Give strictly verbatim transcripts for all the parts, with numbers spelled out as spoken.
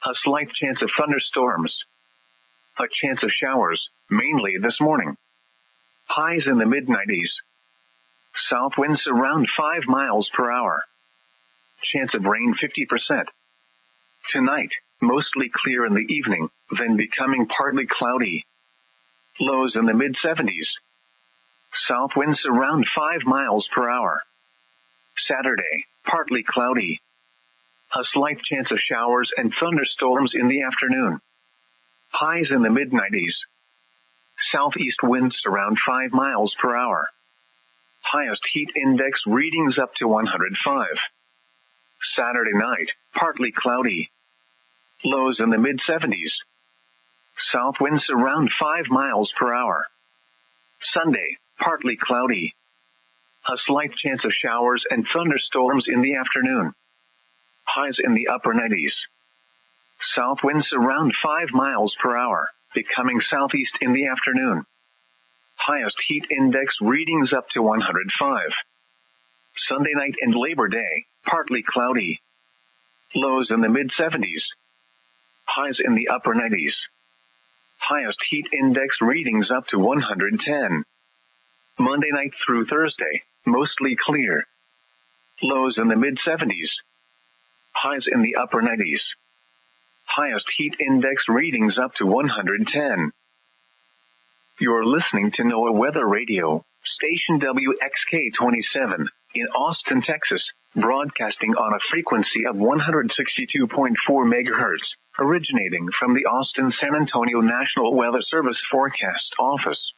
A slight chance of thunderstorms. A chance of showers, mainly this morning. Highs in the mid nineties. South winds around five miles per hour. Chance of rain fifty percent. Tonight, mostly clear in the evening, then becoming partly cloudy. Lows in the mid seventies. South winds around five miles per hour. Saturday, partly cloudy. A slight chance of showers and thunderstorms in the afternoon. Highs in the mid nineties. Southeast winds around five miles per hour. Highest heat index readings up to one hundred five. Saturday night, partly cloudy. Lows in the mid seventies. South winds around five miles per hour. Sunday, partly cloudy. A slight chance of showers and thunderstorms in the afternoon. Highs in the upper nineties. South winds around five miles per hour, becoming southeast in the afternoon. Highest heat index readings up to one hundred five. Sunday night and Labor Day, partly cloudy. Lows in the mid seventies. Highs in the upper nineties. Highest heat index readings up to one hundred ten. Monday night through Thursday, mostly clear. Lows in the mid seventies. Highs in the upper nineties. Highest heat index readings up to one hundred ten. You're listening to NOAA Weather Radio, station W X K twenty-seven, in Austin, Texas, broadcasting on a frequency of one hundred sixty-two point four megahertz, originating from the Austin-San Antonio National Weather Service Forecast Office.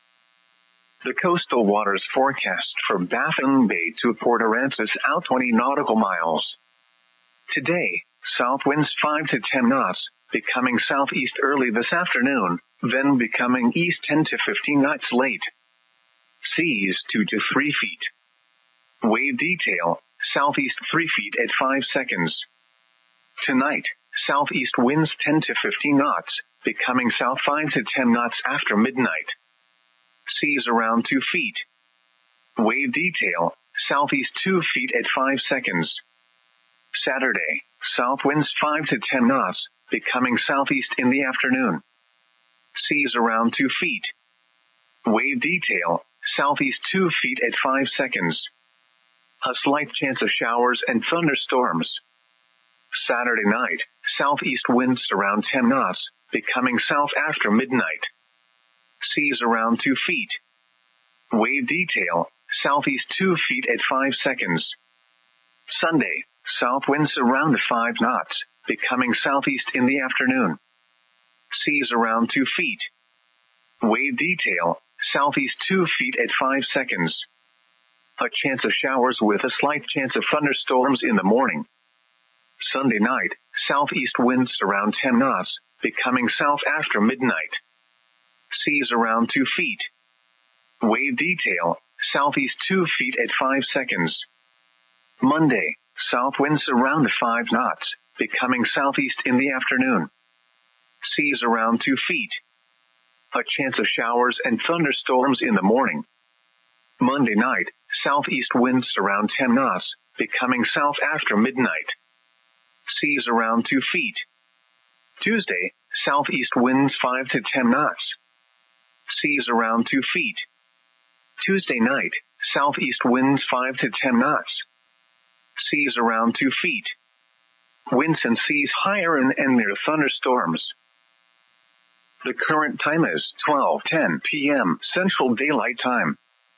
The coastal waters forecast from Baffin Bay to Port Aransas out twenty nautical miles. Today, south winds five to ten knots, becoming southeast early this afternoon, then becoming east ten to fifteen knots late. Seas two to three feet. Wave detail, southeast three feet at five seconds. Tonight, southeast winds ten to fifteen knots, becoming south five to ten knots after midnight. Seas around two feet. Wave detail, southeast two feet at five seconds. Saturday, south winds five to ten knots, becoming southeast in the afternoon. Seas around two feet. Wave detail, southeast two feet at five seconds. A slight chance of showers and thunderstorms. Saturday night, southeast winds around ten knots, becoming south after midnight. Seas around two feet. Wave detail, southeast two feet at five seconds. Sunday, south winds around five knots, becoming southeast in the afternoon. Seas around two feet. Wave detail, southeast two feet at five seconds. A chance of showers with a slight chance of thunderstorms in the morning. Sunday night, southeast winds around ten knots, becoming south after midnight. Seas around two feet. Wave detail, southeast two feet at five seconds. Monday, south winds around five knots, becoming southeast in the afternoon. Seas around two feet. A chance of showers and thunderstorms in the morning. Monday night, southeast winds around ten knots, becoming south after midnight. Seas around two feet. Tuesday, southeast winds five to ten knots. Seas around two feet. Tuesday night, southeast winds five to ten knots. Seas around two feet. Winds and seas higher and, and near thunderstorms. The current time is twelve ten p.m. Central Daylight Time.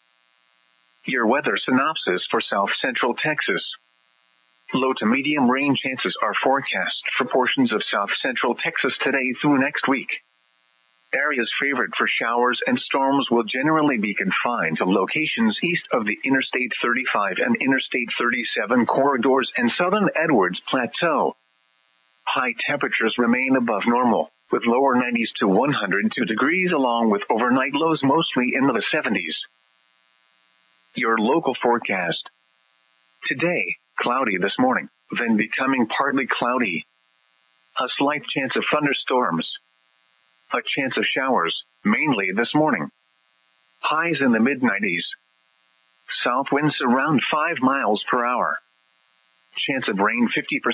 Your weather synopsis for South Central Texas. Low to medium rain chances are forecast for portions of South Central Texas today through next week. Areas favored for showers and storms will generally be confined to locations east of the Interstate thirty-five and Interstate thirty-seven corridors and southern Edwards Plateau. High temperatures remain above normal, with lower nineties to one hundred two degrees along with overnight lows mostly in the seventies. Your local forecast. Today, cloudy this morning, then becoming partly cloudy. A slight chance of thunderstorms. A chance of showers, mainly this morning. Highs in the mid nineties. South winds around five miles per hour. Chance of rain fifty percent.